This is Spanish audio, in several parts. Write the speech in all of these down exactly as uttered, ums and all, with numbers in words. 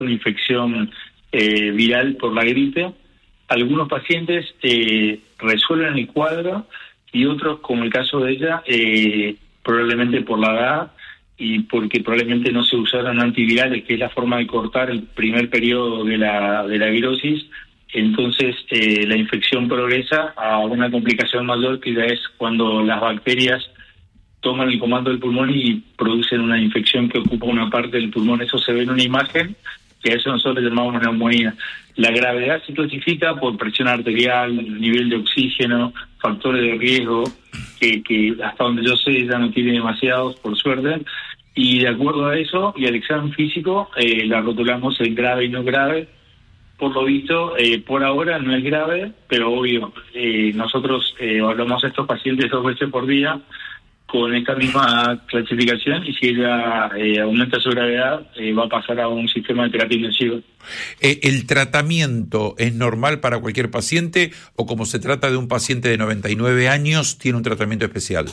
una infección eh, viral por la gripe. Algunos pacientes eh, resuelven el cuadro y otros, como el caso de ella, eh, probablemente por la edad y porque probablemente no se usaron antivirales, que es la forma de cortar el primer periodo de la, de la virosis. Entonces eh, la infección progresa a una complicación mayor, que ya es cuando las bacterias toman el comando del pulmón y producen una infección que ocupa una parte del pulmón. Eso se ve en una imagen, que a eso nosotros llamamos neumonía. La gravedad se clasifica por presión arterial, nivel de oxígeno, factores de riesgo, que, que hasta donde yo sé ya no tiene demasiados, por suerte, y de acuerdo a eso y al examen físico eh, la rotulamos en grave y no grave. Por lo visto, eh, por ahora no es grave, pero obvio, eh, nosotros eh, evaluamos a estos pacientes dos veces por día con esta misma clasificación, y si ella eh, aumenta su gravedad, eh, va a pasar a un sistema de terapia intensiva. Eh, ¿El tratamiento es normal para cualquier paciente o, como se trata de un paciente de noventa y nueve años, tiene un tratamiento especial?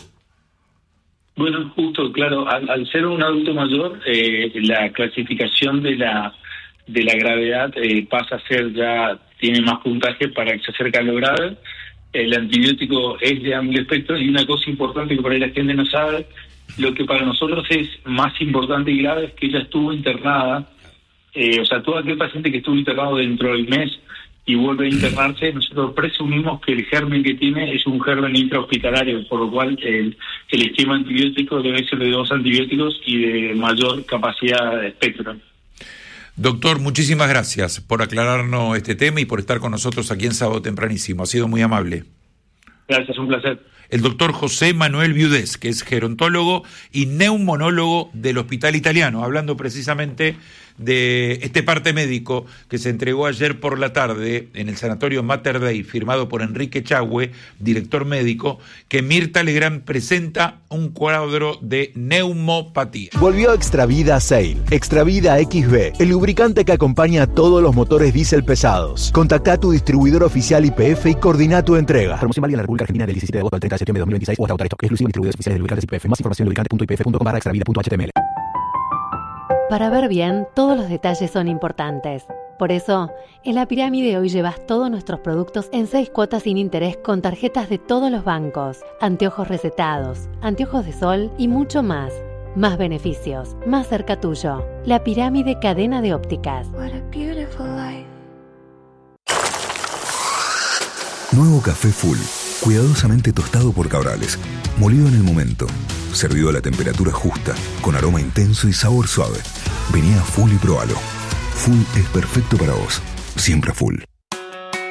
Bueno, justo, claro, al, al ser un adulto mayor, eh, la clasificación de la de la gravedad eh, pasa a ser ya, tiene más puntaje para que se acerque a lo grave. El antibiótico es de amplio espectro, y una cosa importante que por ahí la gente no sabe, lo que para nosotros es más importante y grave es que ella estuvo internada, eh, o sea, todo aquel paciente que estuvo internado dentro del mes y vuelve a internarse, nosotros presumimos que el germen que tiene es un germen intrahospitalario, por lo cual el, el esquema antibiótico debe ser de dos antibióticos y de mayor capacidad de espectro. Doctor, muchísimas gracias por aclararnos este tema y por estar con nosotros aquí en Sábado Tempranísimo. Ha sido muy amable. Gracias, un placer. El doctor José Manuel Viudés, que es gerontólogo y neumonólogo del Hospital Italiano, hablando precisamente de este parte médico que se entregó ayer por la tarde en el Sanatorio Mater Dei, firmado por Enrique Chagüe, director médico, que Mirta Legrand presenta un cuadro de neumopatía. Volvió Extravida Sail, Extravida X B, el lubricante que acompaña a todos los motores diésel pesados. Contacta a tu distribuidor oficial Y P F y coordina tu entrega. Promoción válida en la República Argentina del diecisiete de agosto al treinta de septiembre de dos mil veintiséis o hasta autorizado. Exclusivo distribuidores oficiales de lubricantes Y P F. Más información en lubricante punto i p f punto com barra extravida punto h t m l. Para ver bien, todos los detalles son importantes. Por eso, en La Pirámide hoy llevas todos nuestros productos en seis cuotas sin interés con tarjetas de todos los bancos, anteojos recetados, anteojos de sol y mucho más. Más beneficios, más cerca tuyo. La Pirámide Cadena de Ópticas. What a beautiful life. Nuevo café Full, cuidadosamente tostado por Cabrales, molido en el momento, servido a la temperatura justa, con aroma intenso y sabor suave. Vení a Full y probalo. Full es perfecto para vos, siempre Full.